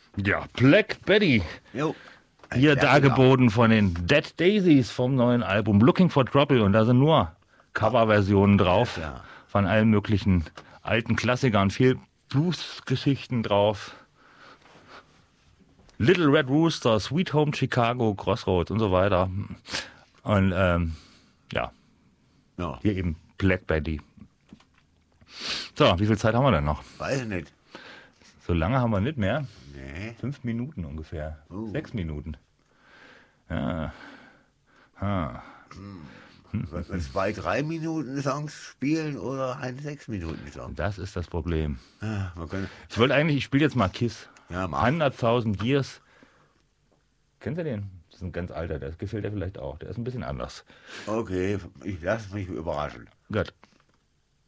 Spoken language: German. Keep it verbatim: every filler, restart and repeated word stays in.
Ja, Black Betty. Jo. Hier dargeboten von den Dead Daisies vom neuen Album Looking for Trouble. Und da sind nur Coverversionen drauf Ja. von allen möglichen alten Klassikern. Viel Blues-Geschichten drauf. Little Red Rooster, Sweet Home Chicago, Crossroads und so weiter. Und ähm, ja, Ja. hier eben Black Betty. So, wie viel Zeit haben wir denn noch? Weiß ich nicht. So lange haben wir nicht mehr. Nee. Fünf Minuten ungefähr. Oh. Sechs Minuten. Ja. Ha. Was, zwei, drei Minuten Songs spielen oder ein sechs Minuten Song? Das ist das Problem. Ja, wir können, Ich wollte eigentlich, ich spiele jetzt mal Kiss. ja, mach. hunderttausend Years. Kennst du den? Das ist ein ganz alter, das gefällt dir vielleicht auch. Der ist ein bisschen anders. Okay, ich lasse mich überraschen. Gut.